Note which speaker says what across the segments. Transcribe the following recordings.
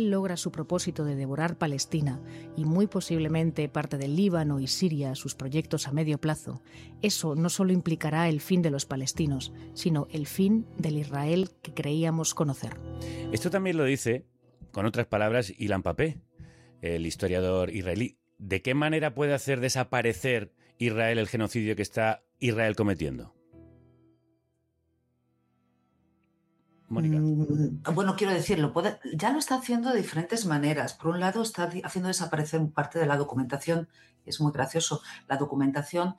Speaker 1: logra su propósito de devorar Palestina y muy posiblemente parte del Líbano y Siria, sus proyectos a medio plazo, eso no solo implicará el fin de los palestinos, sino el fin del Israel que creíamos conocer.
Speaker 2: Esto también lo dice, con otras palabras, Ilan Pappé, el historiador israelí. ¿De qué manera puede hacer desaparecer Israel el genocidio que está Israel cometiendo? Mónica.
Speaker 3: Bueno, quiero decirlo, ya lo está haciendo de diferentes maneras. Por un lado, está haciendo desaparecer parte de la documentación, es muy gracioso, la documentación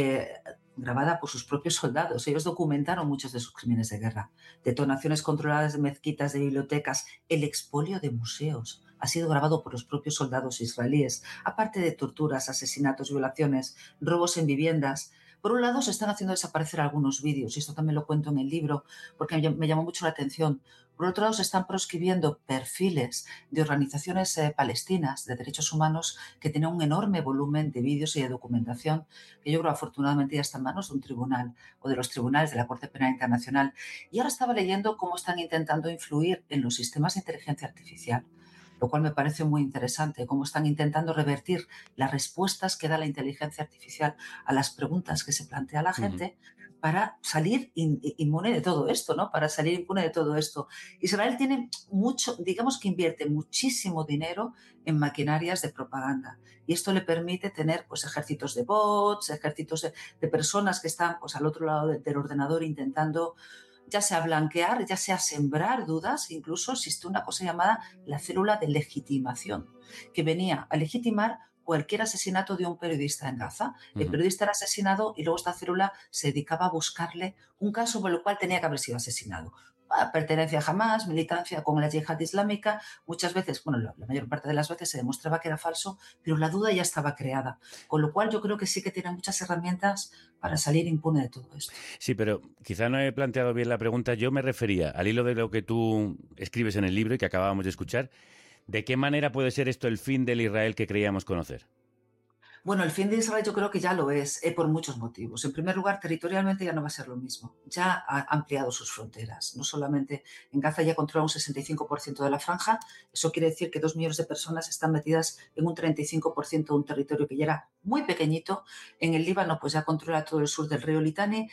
Speaker 3: grabada por sus propios soldados. Ellos documentaron muchos de sus crímenes de guerra. Detonaciones controladas de mezquitas, de bibliotecas, el expolio de museos. Ha sido grabado por los propios soldados israelíes, aparte de torturas, asesinatos, violaciones, robos en viviendas. Por un lado, se están haciendo desaparecer algunos vídeos, y esto también lo cuento en el libro, porque me llamó mucho la atención. Por otro lado, se están proscribiendo perfiles de organizaciones palestinas de derechos humanos que tienen un enorme volumen de vídeos y de documentación, que yo creo afortunadamente ya está en manos de un tribunal o de los tribunales de la Corte Penal Internacional. Y ahora estaba leyendo cómo están intentando influir en los sistemas de inteligencia artificial, lo cual me parece muy interesante, cómo están intentando revertir las respuestas que da la inteligencia artificial a las preguntas que se plantea la gente para salir inmune de todo esto, ¿no? Para salir impune de todo esto. Israel tiene mucho, digamos que invierte muchísimo dinero en maquinarias de propaganda, y esto le permite tener pues ejércitos de bots, ejércitos de personas que están pues al otro lado del ordenador intentando ya sea blanquear, ya sea sembrar dudas. Incluso existe una cosa llamada la célula de legitimación, que venía a legitimar cualquier asesinato de un periodista en Gaza. El periodista era asesinado y luego esta célula se dedicaba a buscarle un caso por el cual tenía que haber sido asesinado. Pertenencia a Hamas, militancia con la yihad islámica. Muchas veces, bueno, la mayor parte de las veces se demostraba que era falso, pero la duda ya estaba creada. Con lo cual yo creo que sí que tiene muchas herramientas para salir impune de todo esto.
Speaker 2: Sí, pero quizá no he planteado bien la pregunta. Yo me refería, al hilo de lo que tú escribes en el libro y que acabábamos de escuchar, ¿de qué manera puede ser esto el fin del Israel que creíamos conocer?
Speaker 3: Bueno, el fin de Israel yo creo que ya lo es, por muchos motivos. En primer lugar, territorialmente ya no va a ser lo mismo. Ya ha ampliado sus fronteras. No solamente en Gaza ya controla un 65% de la franja. Eso quiere decir que 2 millones de personas están metidas en un 35% de un territorio que ya era muy pequeñito. En el Líbano pues ya controla todo el sur del río Litani.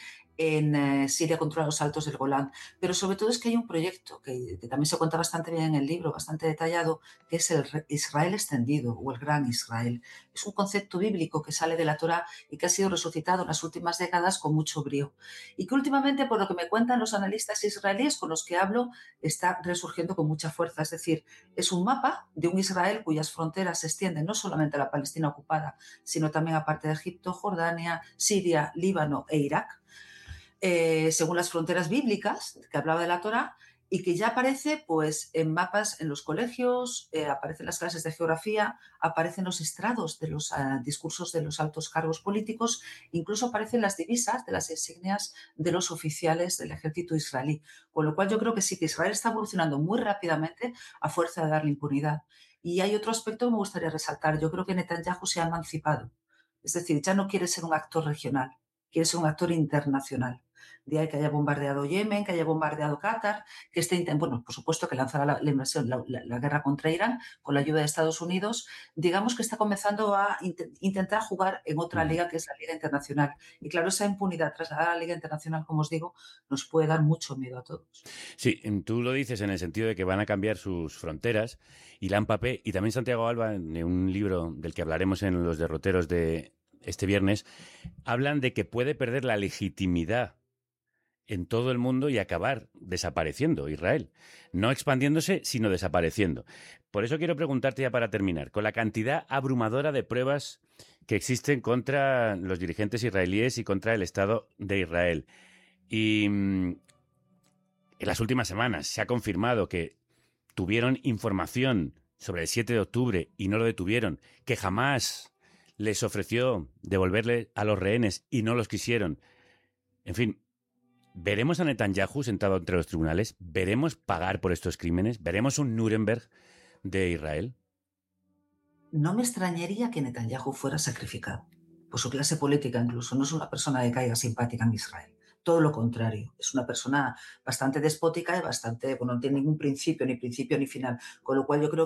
Speaker 3: En Siria controla los altos del Golán. Pero sobre todo es que hay un proyecto que también se cuenta bastante bien en el libro, bastante detallado, que es el Israel extendido o el Gran Israel. Es un concepto bíblico que sale de la Torá y que ha sido resucitado en las últimas décadas con mucho brío, y que últimamente, por lo que me cuentan los analistas israelíes con los que hablo, está resurgiendo con mucha fuerza. Es decir, es un mapa de un Israel cuyas fronteras se extienden no solamente a la Palestina ocupada, sino también a parte de Egipto, Jordania, Siria, Líbano e Irak, según las fronteras bíblicas que hablaba de la Torá, y que ya aparece pues en mapas en los colegios, aparece en las clases de geografía, aparecen los estrados de los discursos de los altos cargos políticos, incluso aparecen las divisas de las insignias de los oficiales del ejército israelí. Con lo cual yo creo que sí, que Israel está evolucionando muy rápidamente a fuerza de darle impunidad. Y hay otro aspecto que me gustaría resaltar. Yo creo que Netanyahu se ha emancipado. Es decir, ya no quiere ser un actor regional, quiere ser un actor internacional. De ahí que haya bombardeado Yemen, que haya bombardeado Qatar, que bueno, por supuesto que lanzará la invasión, la guerra contra Irán con la ayuda de Estados Unidos. Digamos que está comenzando a intentar jugar en otra liga, que es la Liga Internacional. Y claro, esa impunidad trasladada a la Liga Internacional, como os digo, nos puede dar mucho miedo a todos.
Speaker 2: Sí, tú lo dices en el sentido de que van a cambiar sus fronteras. Ilan Pappé y también Santiago Alba, en un libro del que hablaremos en Los Derroteros de este viernes, hablan de que puede perder la legitimidad en todo el mundo y acabar desapareciendo Israel. No expandiéndose, sino desapareciendo. Por eso quiero preguntarte ya para terminar, con la cantidad abrumadora de pruebas que existen contra los dirigentes israelíes y contra el Estado de Israel. Y en las últimas semanas se ha confirmado que tuvieron información sobre el 7 de octubre y no lo detuvieron, que jamás les ofreció devolverle a los rehenes y no los quisieron. En fin, ¿veremos a Netanyahu sentado entre los tribunales? ¿Veremos pagar por estos crímenes? ¿Veremos un Nuremberg de Israel?
Speaker 3: No me extrañaría que Netanyahu fuera sacrificado por su clase política. Incluso no es una persona que caiga simpática en Israel. Todo lo contrario, es una persona bastante despótica y bastante, bueno, no tiene ningún principio ni final. Con lo cual yo creo